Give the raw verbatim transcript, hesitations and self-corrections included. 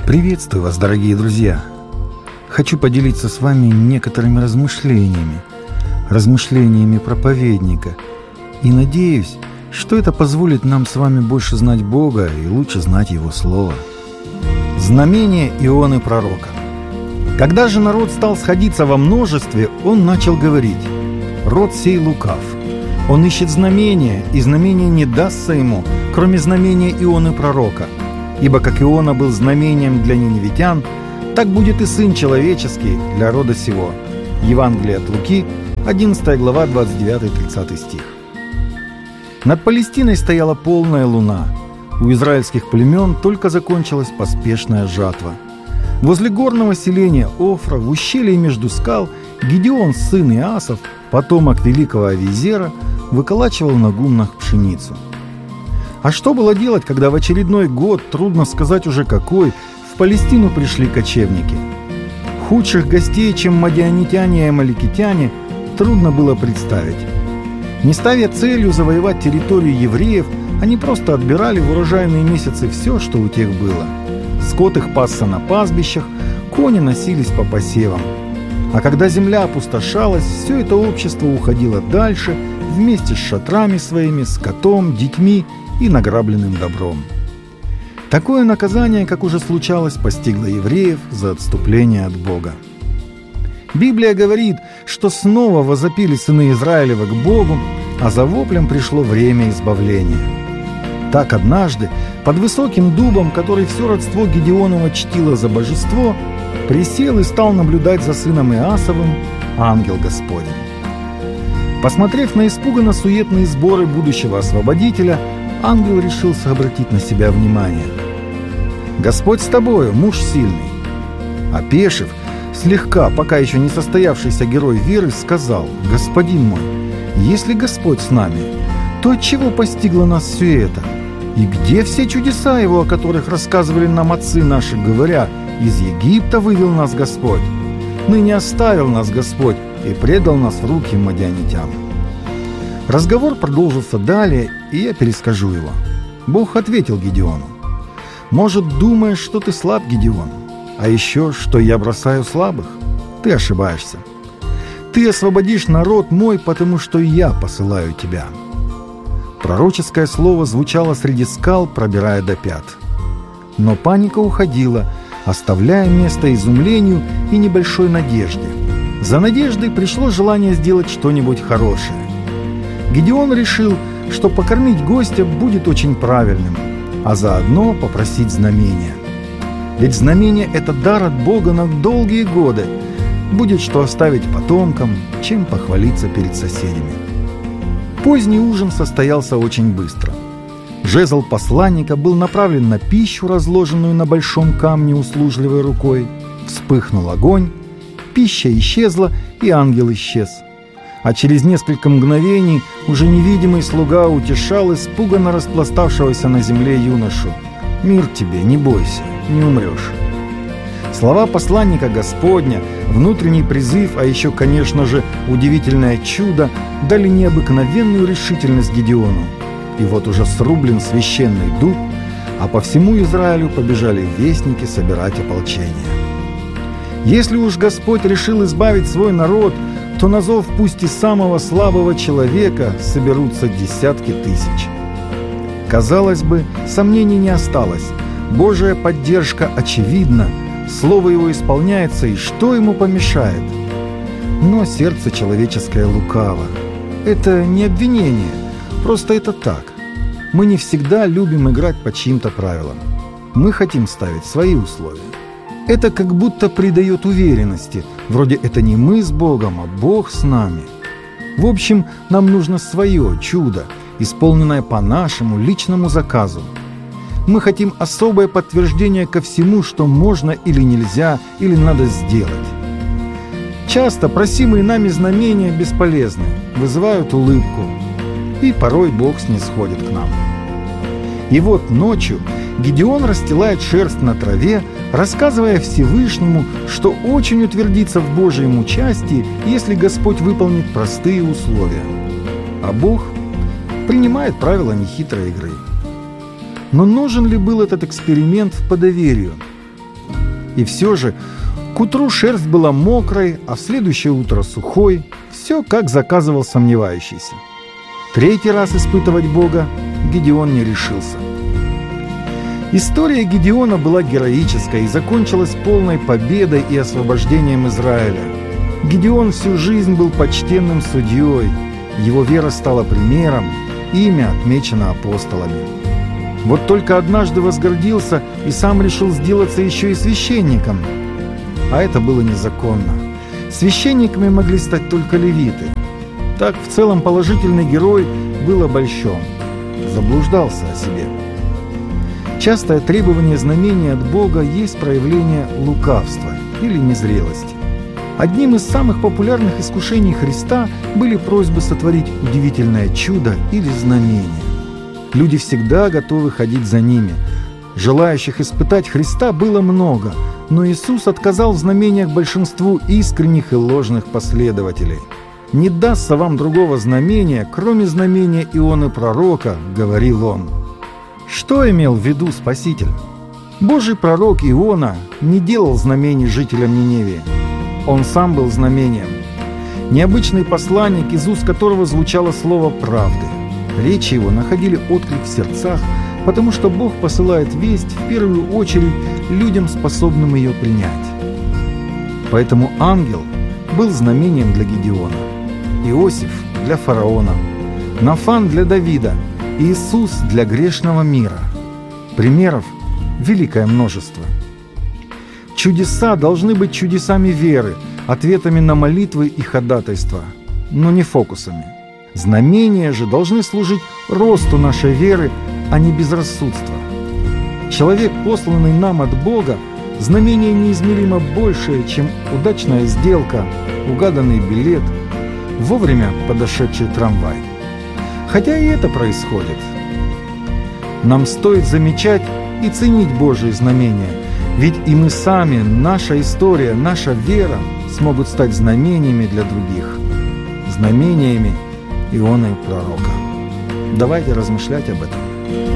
Приветствую вас, дорогие друзья! Хочу поделиться с вами некоторыми размышлениями, размышлениями проповедника, и надеюсь, что это позволит нам с вами больше знать Бога и лучше знать Его Слово. Знамение Ионы пророка. Когда же народ стал сходиться во множестве, он начал говорить: «Род сей лукав. Он ищет знамения, и знамение не дастся ему, кроме знамения Ионы пророка. Ибо как Иона был знамением для ниневитян, так будет и Сын Человеческий для рода сего». Евангелие от Луки, одиннадцатая глава, двадцать девятый-тридцатый стих. Над Палестиной стояла полная луна. У израильских племен только закончилась поспешная жатва. Возле горного селения Офра, в ущелье между скал, Гидеон, сын Иасов, потомок великого Авиезера, выколачивал на гумнах пшеницу. А что было делать, когда в очередной год, трудно сказать уже какой, в Палестину пришли кочевники? Худших гостей, чем мадианитяне и амаликитяне, трудно было представить. Не ставя целью завоевать территорию евреев, они просто отбирали в урожайные месяцы все, что у тех было. Скот их пасся на пастбищах, кони носились по посевам. А когда земля опустошалась, все это общество уходило дальше, вместе с шатрами своими, скотом, детьми и награбленным добром. Такое наказание, как уже случалось, постигло евреев за отступление от Бога. Библия говорит, что снова возопили сыны Израилева к Богу, а за воплем пришло время избавления. Так однажды, под высоким дубом, который все родство Гидеонова чтило за божество, присел и стал наблюдать за сыном Иасовым ангел Господень. Посмотрев на испуганно-суетные сборы будущего освободителя, ангел решился обратить на себя внимание. «Господь с тобою, муж сильный». Опешив, слегка, пока еще не состоявшийся герой веры, сказал: «Господин мой, если Господь с нами, то отчего постигло нас все это? И где все чудеса Его, о которых рассказывали нам отцы наши, говоря: из Египта вывел нас Господь? Ныне оставил нас Господь и предал нас в руки мадианитян». Разговор продолжился далее, и я перескажу его. Бог ответил Гидеону: «Может, думаешь, что ты слаб, Гидеон? А еще, что я бросаю слабых? Ты ошибаешься. Ты освободишь народ мой, потому что я посылаю тебя». Пророческое слово звучало среди скал, пробирая до пят. Но паника уходила, оставляя место изумлению и небольшой надежде. За надеждой пришло желание сделать что-нибудь хорошее. Гидеон решил, что покормить гостя будет очень правильным, а заодно попросить знамения. Ведь знамение – это дар от Бога на долгие годы. Будет что оставить потомкам, чем похвалиться перед соседями. Поздний ужин состоялся очень быстро. Жезл посланника был направлен на пищу, разложенную на большом камне услужливой рукой. Вспыхнул огонь, пища исчезла, и ангел исчез. А через несколько мгновений уже невидимый слуга утешал испуганно распластавшегося на земле юношу: «Мир тебе, не бойся, не умрешь». Слова посланника Господня, внутренний призыв, а еще, конечно же, удивительное чудо, дали необыкновенную решительность Гидеону. И вот уже срублен священный дуб, а по всему Израилю побежали вестники собирать ополчение. Если уж Господь решил избавить свой народ, то на зов пусть и самого слабого человека соберутся десятки тысяч. Казалось бы, сомнений не осталось. Божья поддержка очевидна, слово Его исполняется, и что ему помешает? Но сердце человеческое лукаво. Это не обвинение, просто это так. Мы не всегда любим играть по чьим-то правилам. Мы хотим ставить свои условия. Это как будто придает уверенности, вроде это не мы с Богом, а Бог с нами. В общем, нам нужно свое чудо, исполненное по нашему личному заказу. Мы хотим особое подтверждение ко всему, что можно или нельзя, или надо сделать. Часто просимые нами знамения бесполезны, вызывают улыбку, и порой Бог снисходит к нам. И вот ночью Гидеон расстилает шерсть на траве, рассказывая Всевышнему, что очень утвердится в Божьем участии, если Господь выполнит простые условия. А Бог принимает правила нехитрой игры. Но нужен ли был этот эксперимент по доверию? И все же к утру шерсть была мокрой, а в следующее утро сухой. Все, как заказывал сомневающийся. Третий раз испытывать Бога Гедеон не решился. История Гедеона была героической и закончилась полной победой и освобождением Израиля. Гедеон всю жизнь был почтенным судьей. Его вера стала примером, имя отмечено апостолами. Вот только однажды возгордился и сам решил сделаться еще и священником. А это было незаконно. Священниками могли стать только левиты. Так в целом положительный герой был обольщен, заблуждался о себе. Частое требование знамения от Бога есть проявление лукавства или незрелости. Одним из самых популярных искушений Христа были просьбы сотворить удивительное чудо или знамение. Люди всегда готовы ходить за ними. Желающих испытать Христа было много, но Иисус отказал в знамениях большинству искренних и ложных последователей. «Не дастся вам другого знамения, кроме знамения Ионы Пророка», — говорил он. Что имел в виду Спаситель? Божий пророк Иона не делал знамений жителям Ниневии. Он сам был знамением. Необычный посланник, из уст которого звучало слово правды. Речи его находили отклик в сердцах, потому что Бог посылает весть в первую очередь людям, способным ее принять. Поэтому ангел был знамением для Гедеона, Иосиф для фараона, Нафан для Давида, Иисус для грешного мира. Примеров великое множество. Чудеса должны быть чудесами веры, ответами на молитвы и ходатайства, но не фокусами. Знамения же должны служить росту нашей веры, а не безрассудства. Человек, посланный нам от Бога, знамение неизмеримо большее, чем удачная сделка, угаданный билет, вовремя подошедший трамвай. Хотя и это происходит. Нам стоит замечать и ценить Божьи знамения, ведь и мы сами, наша история, наша вера смогут стать знамениями для других, знамениями Ионы Пророка. Давайте размышлять об этом.